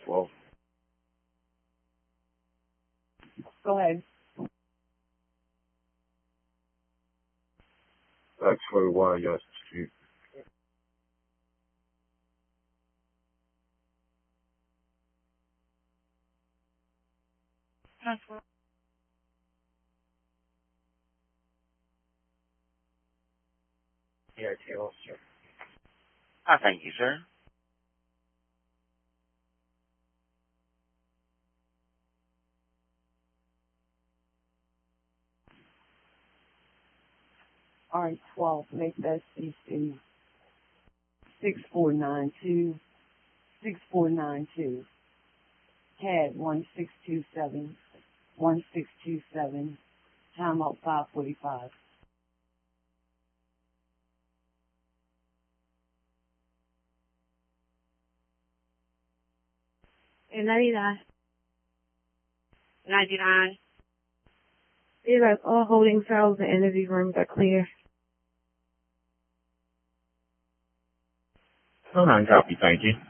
12. Go ahead. X-Y, yes, Street. PRT officer. Thank you, sir. All right, 12. Make that CC 6492. 6492. CAD 1627. 1627. Time out 545. En Navidad. 99. Be like all holding cells and interview rooms are clear. 09, copy, thank you.